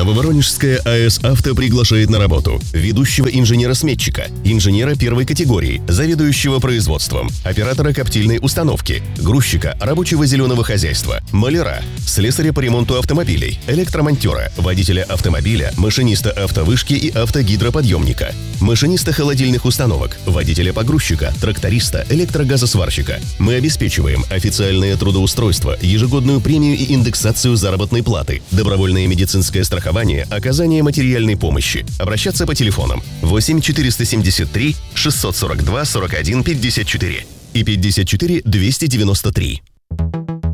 Нововоронежская АЭС «Авто» приглашает на работу ведущего инженера-сметчика, инженера первой категории, заведующего производством, оператора коптильной установки, грузчика рабочего зеленого хозяйства, маляра, слесаря по ремонту автомобилей, электромонтера, водителя автомобиля, машиниста автовышки и автогидроподъемника, машиниста холодильных установок, водителя погрузчика, тракториста, электрогазосварщика. Мы обеспечиваем официальное трудоустройство, ежегодную премию и индексацию заработной платы, добровольное медицинское страхование, оказание материальной помощи. Обращаться по телефонам 8 473 642 41 54 и 54 293.